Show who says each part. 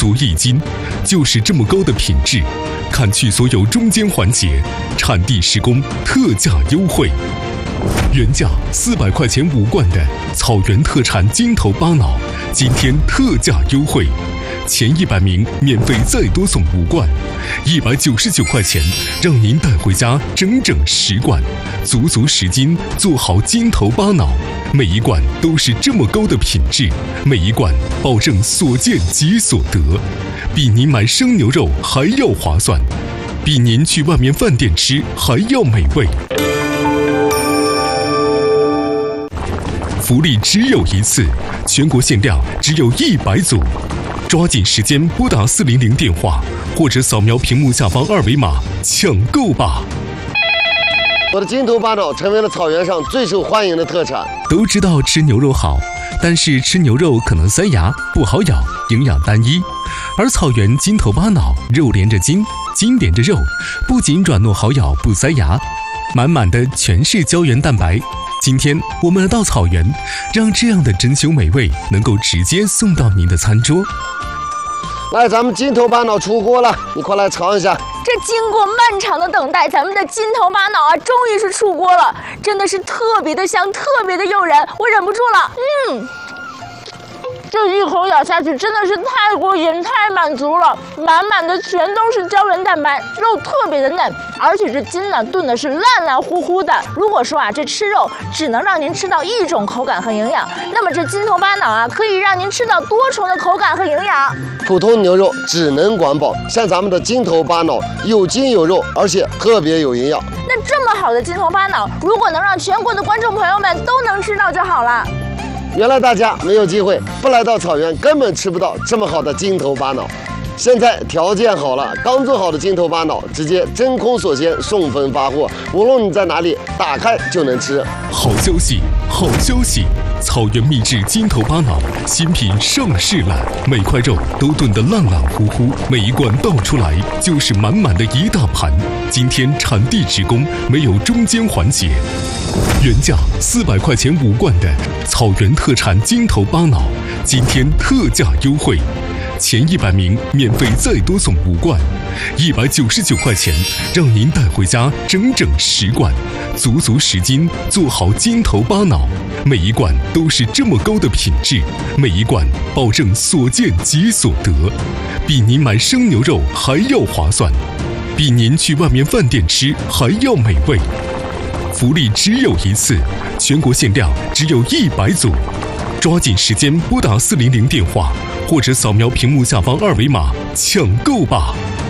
Speaker 1: 足1斤，就是这么高的品质。砍去所有中间环节，产地施工，特价优惠。原价400块钱5罐的草原特产金头巴脑，今天特价优惠，前100名免费再多送5罐，199块钱，让您带回家整整10罐，足足10斤，做好金头巴脑。每一罐都是这么高的品质，每一罐保证所见即所得，比您买生牛肉还要划算，比您去外面饭店吃还要美味。福利只有一次，全国限量只有100组，抓紧时间拨打400电话，或者扫描屏幕下方2维码抢购吧。
Speaker 2: 我的金头巴脑成为了草原上最受欢迎的特产。
Speaker 1: 都知道吃牛肉好，但是吃牛肉可能塞牙，不好咬，营养单一。而草原金头巴脑，肉连着筋，筋连着肉，不仅软糯好咬，不塞牙，满满的全是胶原蛋白。今天我们来到草原，让这样的珍馐美味能够直接送到您的餐桌。
Speaker 2: 来，咱们金头巴脑出锅了，你快来尝一下。
Speaker 3: 这经过漫长的等待，咱们的金头巴脑啊，终于是出锅了，真的是特别的香，特别的诱人，我忍不住了。这一口咬下去真的是太过瘾，太满足了，满满的全都是胶原蛋白，肉特别的嫩，而且这筋呢炖的是烂烂乎乎的。如果说啊这吃肉只能让您吃到一种口感和营养，那么这金头巴脑啊可以让您吃到多重的口感和营养。
Speaker 2: 普通牛肉只能管饱，像咱们的金头巴脑有筋有肉，而且特别有营养。
Speaker 3: 那这么好的金头巴脑，如果能让全国的观众朋友们都能吃到就好了。
Speaker 2: 原来大家没有机会，不来到草原根本吃不到这么好的金头巴脑。现在条件好了，刚做好的金头巴脑直接真空锁鲜，送分发货，无论你在哪里，打开就能吃。
Speaker 1: 好消息，好消息！草原秘制金头巴脑新品上市了，每块肉都炖得烂烂乎乎，每一罐倒出来就是满满的一大盘。今天产地直供，没有中间环节。原价400块钱5罐的草原特产金头巴脑，今天特价优惠，前100名免费再多送5罐，199块钱，让您带回家整整10罐，足足10斤，做好金头巴脑。每一罐都是这么高的品质，每一罐保证所见即所得，比您买生牛肉还要划算，比您去外面饭店吃还要美味。福利只有一次，全国限量只有100组，抓紧时间拨打400电话，或者扫描屏幕下方2维码抢购吧。